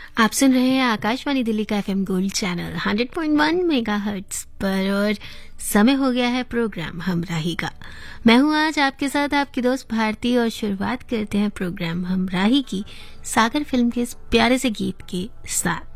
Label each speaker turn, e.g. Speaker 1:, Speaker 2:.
Speaker 1: आप सुन रहे हैं आकाशवाणी दिल्ली का एफएम गोल्ड चैनल 100.1 मेगाहर्ट्ज पर और समय हो गया है प्रोग्राम हमराही का। मैं हूं आज आपके साथ आपकी दोस्त भारती और शुरुआत करते हैं प्रोग्राम हमराही की सागर फिल्म के इस प्यारे से गीत के साथ।